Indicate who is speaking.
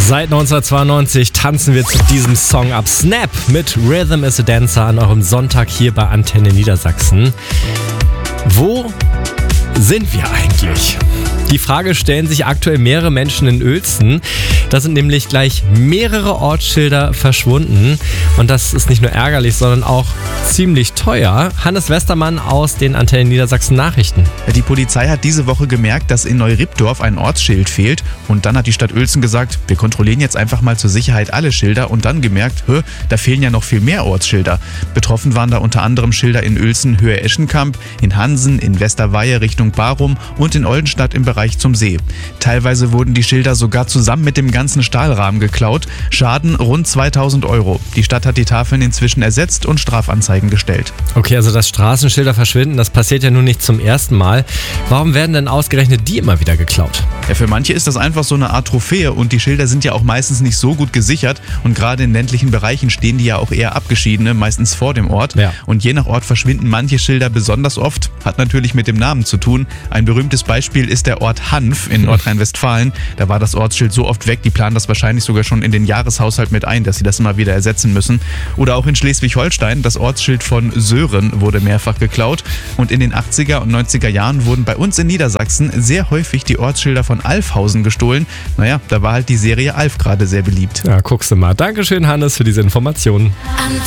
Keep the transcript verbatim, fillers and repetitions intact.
Speaker 1: Seit neunzehnhundertzweiundneunzig tanzen wir zu diesem Song ab. Snap mit Rhythm is a Dancer an eurem Sonntag hier bei Antenne Niedersachsen. Wo sind wir eigentlich? Die Frage stellen sich aktuell mehrere Menschen in Uelzen. Da sind nämlich gleich mehrere Ortsschilder verschwunden. Und das ist nicht nur ärgerlich, sondern auch ziemlich teuer. Hannes Westermann aus den Antenne Niedersachsen Nachrichten.
Speaker 2: Die Polizei hat diese Woche gemerkt, dass in Neurippdorf ein Ortsschild fehlt. Und dann hat die Stadt Uelzen gesagt, wir kontrollieren jetzt einfach mal zur Sicherheit alle Schilder. Und dann gemerkt, hö, da fehlen ja noch viel mehr Ortsschilder. Betroffen waren da unter anderem Schilder in Uelzen Höhe Eschenkamp, in Hansen, in Westerweihe Richtung Barum und in Oldenstadt im Bereich zum See. Teilweise wurden die Schilder sogar zusammen mit dem ganzen Stahlrahmen geklaut. Schaden rund zweitausend Euro. Die Stadt hat die Tafeln inzwischen ersetzt und Strafanzeigen gestellt.
Speaker 1: Okay, also dass Straßenschilder verschwinden, das passiert ja nun nicht zum ersten Mal. Warum werden denn ausgerechnet die immer wieder geklaut?
Speaker 2: Ja, für manche ist das einfach so eine Art Trophäe und die Schilder sind ja auch meistens nicht so gut gesichert und gerade in ländlichen Bereichen stehen die ja auch eher abgeschiedene, meistens vor dem Ort.
Speaker 1: Ja.
Speaker 2: Und je nach Ort verschwinden manche Schilder besonders oft, hat natürlich mit dem Namen zu tun. Ein berühmtes Beispiel ist der Ort Hanf in Nordrhein-Westfalen. Da war das Ortsschild so oft weg, die planen das wahrscheinlich sogar schon in den Jahreshaushalt mit ein, dass sie das immer wieder ersetzen müssen. Oder auch in Schleswig-Holstein, das Ortsschild von Söhren wurde mehrfach geklaut. Und in den achtziger und neunziger Jahren wurden bei uns in Niedersachsen sehr häufig die Ortsschilder von Alfhausen gestohlen. Naja, da war halt die Serie Alf gerade sehr beliebt.
Speaker 1: Ja, guckst du mal. Dankeschön, Hannes, für diese Informationen.